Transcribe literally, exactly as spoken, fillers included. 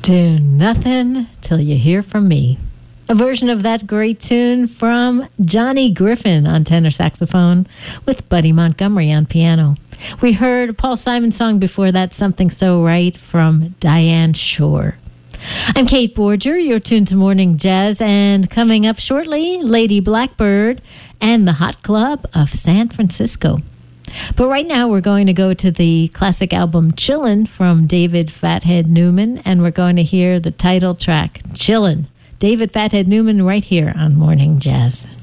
Do nothing till you hear from me. A version of that great tune from Johnny Griffin on tenor saxophone with Buddy Montgomery on piano. We heard a Paul Simon song before that, Something So Right, from Diane Shore. I'm Kate Borger. You're tuned to Morning Jazz, and coming up shortly, Lady Blackbird and the Hot Club of San Francisco. But right now, we're going to go to the classic album Chillin' from David Fathead Newman, and we're going to hear the title track, Chillin'. David Fathead Newman right here on Morning Jazz.